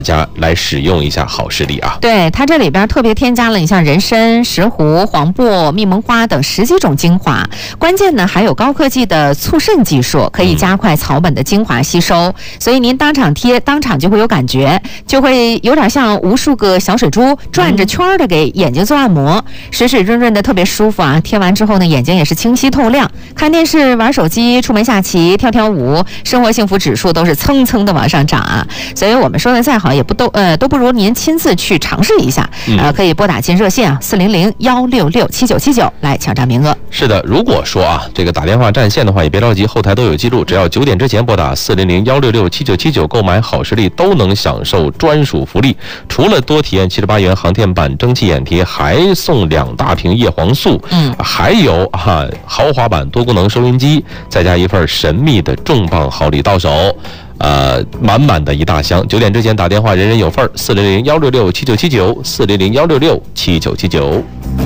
家来使用一下好视力啊。 对，它这里边特别添加了你像人参、石斛、黄柏、蜜蒙花等10几种精华，关键呢还有高科技的促渗技术，可以加快草本的精华吸收，所以您当场贴，当场就会有感觉，就会有点像无数个小水珠转着圈的给眼睛做按摩，水水润润的特别舒服啊。贴完之后呢，眼睛也是清晰透亮，看电视、玩手机、出门下棋、跳跳舞，生活幸福指数都是蹭蹭的往上涨啊。所以我们说的再好也不都不如您亲自去尝试一下，可以拨打进热线啊400-166-7979来抢占名额。 是的，如果说啊这个打电话占线的话，也别着急，后台都有记录，只要9点之前拨打400-166-7979购买好视力，都能享受专属福利。除了多体验78元航天版蒸汽眼贴，还送2大瓶叶黄素，还有豪华版多功能收音机，再加一份神秘的重磅好礼到手。满满的一大箱，9点之前打电话，人人有份，400-166-7979 400-166-7979。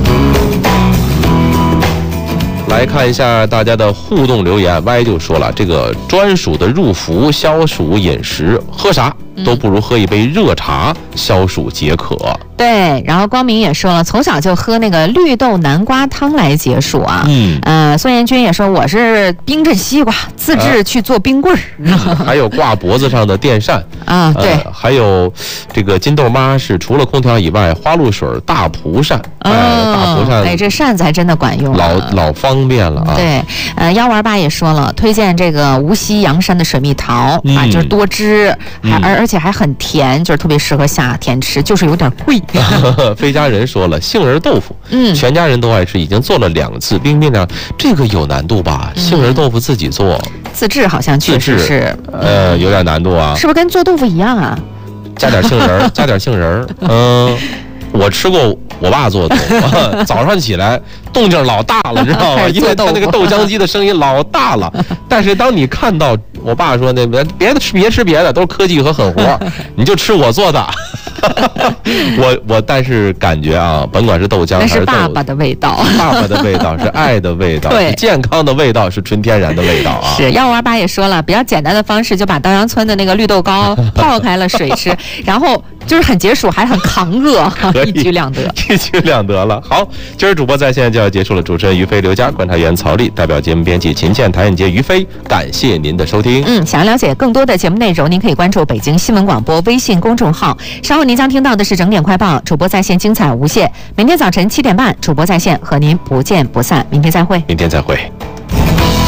来看一下大家的互动留言。 Y 就说了，这个专属的入伏消暑饮食，喝啥都不如喝一杯热茶消暑解渴。 对，然后光明也说了，从小就喝那个绿豆南瓜汤来解暑啊。宋彦军也说，我是冰镇西瓜，自制去做冰棍儿。 还有挂脖子上的电扇啊，对， 还有这个金豆妈是除了空调以外，花露水大蒲扇，大蒲扇， 哎，这扇子还真的管用， 老方便了啊。 对，幺娃爸也说了，推荐这个无锡阳山的水蜜桃啊，就是多汁，而且还很甜，就是特别适合夏天吃，就是有点贵。 飞家人说了，杏仁豆腐，全家人都爱吃，已经做了2次，冰冰凉，这个有难度吧？杏仁豆腐自己做， 自制好像确实是， 有点难度啊。 是不是跟做豆腐一样啊？ 加点杏仁，加点杏仁，我吃过我爸做的豆腐，早上起来动静老大了，知道吗？因为他那个豆浆机的声音老大了。但是当你看到我爸说那别吃别的，都是科技和狠活，你就吃我做的。我但是感觉啊，甭管是豆浆还是豆，那是爸爸的味道， 爸爸的味道是爱的味道， 对， 是健康的味道，是纯天然的味道啊。 是，幺娃爸也说了，比较简单的方式，就把稻香村的那个绿豆糕泡开了水吃，然后就是很解暑，还很抗饿，一举两得， 一举两得了。好，今儿主播在线就要结束了，主持人于飞、刘佳，观察员曹丽，代表节目编辑秦倩、谭艳杰、于飞，感谢您的收听。 想要了解更多的节目内容，您可以关注北京新闻广播微信公众号。稍后您将听到的是整点快报，主播在线精彩无限。明天早晨7点半，主播在线和您不见不散。明天再会。 明天再会。